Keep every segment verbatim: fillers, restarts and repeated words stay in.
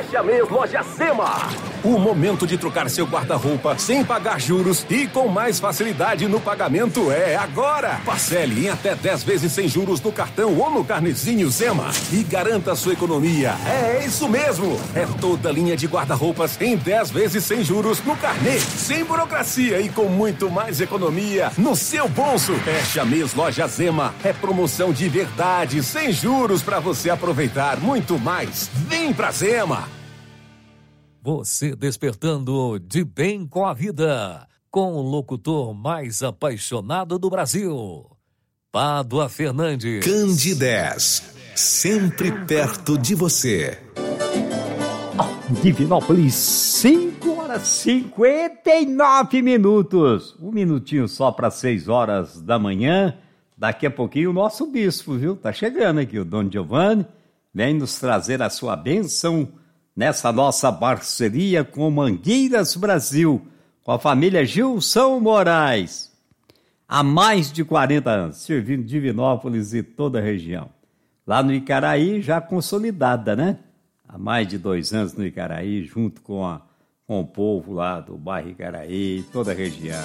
Fecha Mês Loja Zema. O momento de trocar seu guarda-roupa sem pagar juros e com mais facilidade no pagamento é agora. Parcele em até dez vezes sem juros no cartão ou no carnezinho Zema e garanta sua economia. É isso mesmo. É toda linha de guarda-roupas em dez vezes sem juros no carnê, sem burocracia e com muito mais economia no seu bolso. Fecha Mês Loja Zema. É promoção de verdade, sem juros para você aproveitar muito mais. Vem pra Zema. Você despertando de bem com a vida, com o locutor mais apaixonado do Brasil, Pádua Fernandes. Candidez, sempre perto de você. Divinópolis, cinco horas e cinquenta e nove minutos. Um minutinho só para seis horas da manhã. Daqui a pouquinho o nosso bispo, viu? Tá chegando aqui, o Dom Giovanni, vem nos trazer a sua bênção nessa nossa parceria com Mangueiras Brasil, com a família Gilson Moraes. Há mais de quarenta anos, servindo Divinópolis e toda a região. Lá no Icaraí, já consolidada, né? Há mais de dois anos no Icaraí, junto com, a, com o povo lá do bairro Icaraí, toda a região.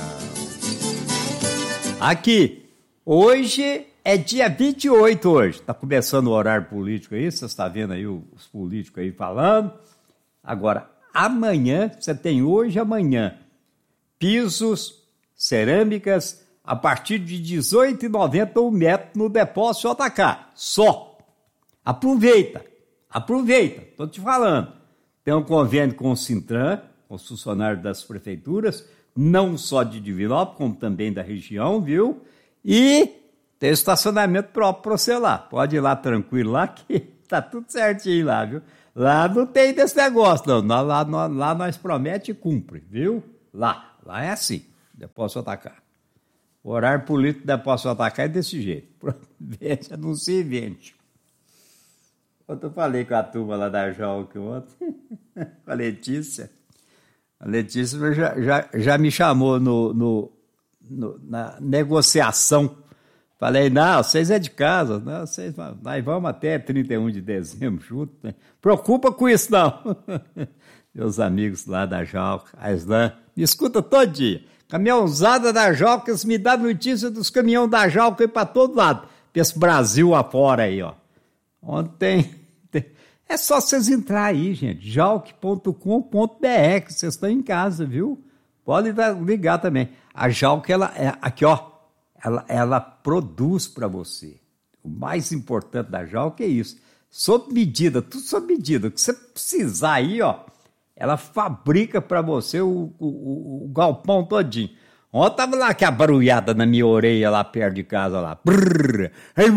Aqui, hoje é dia vinte e oito hoje. Está começando o horário político aí, você está vendo aí os políticos aí falando. Agora, amanhã, você tem hoje e amanhã, pisos, cerâmicas, a partir de dezoito reais e noventa centavos o metro no depósito J K. Só. Aproveita. Aproveita, estou te falando. Tem um convênio com o Sintran, com os funcionários das prefeituras, não só de Divinópolis, como também da região, viu? E tem estacionamento próprio para você lá. Pode ir lá tranquilo, lá que tá tudo certinho lá, viu? Lá não tem desse negócio, não. Lá, lá, lá, lá nós promete e cumpre, viu? Lá, lá é assim, depósito atacar. O horário político do depósito atacar é desse jeito. Vende, anuncia e vende. Ontem eu falei com a turma lá da Jalc ontem, com a Letícia. A Letícia já, já, já me chamou no, no, no, na negociação. Falei, não, vocês é de casa, não, vocês, nós vamos até trinta e um de dezembro juntos. Né? Preocupa com isso, não. Meus amigos lá da Jalc, a Islan, me escuta todo dia. Caminhãozada da Jalc, eles me dão notícia dos caminhões da Jalc aí para todo lado. Esse Brasil afora aí, ó. Ontem, é só vocês entrar aí, gente, jalc ponto com ponto b r, que vocês estão em casa, viu? Pode ligar também. A Jalc, ela, é, aqui ó, ela, ela produz para você. O mais importante da Jalc é isso. Sob medida, tudo sob medida. O que você precisar aí, ó, ela fabrica para você o, o, o galpão todinho. Ontem tava lá que a barulhada na minha orelha lá perto de casa lá. Brrr,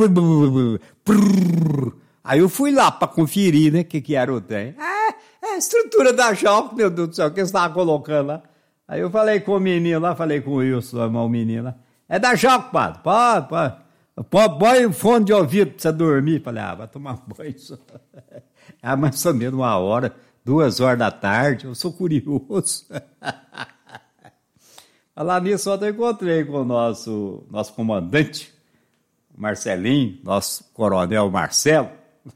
brrr. Aí eu fui lá para conferir, né, o que que era o trem. Ah, é a estrutura da Jalc, meu Deus do céu, que eles estavam colocando lá. Aí eu falei com o menino lá, falei com o Wilson, o menino lá. É da Jalc, padre, pode, pode. Põe o fone de ouvido pra você dormir. Falei, ah, vai tomar banho só. É mais ou menos uma hora, duas horas da tarde, eu sou curioso. Falar nisso, ontem eu encontrei com o nosso, nosso comandante, Marcelinho, nosso coronel Marcelo.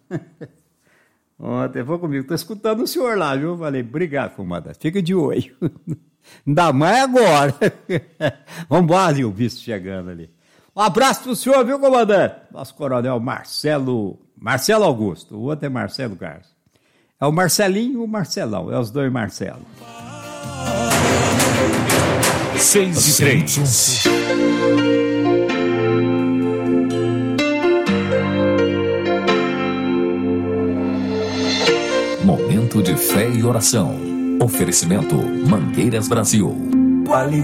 Ontem foi comigo, estou escutando o senhor lá, viu? Falei, obrigado, comandante, fica de olho. Ainda mais agora. Vamos embora, o vice chegando ali. Um abraço pro senhor, viu, comandante? Nosso coronel Marcelo, Marcelo Augusto, o outro é Marcelo Carlos. É o Marcelinho e o Marcelão, é os dois Marcelos. Seis e três. Momento de fé e oração. Oferecimento Mangueiras Brasil.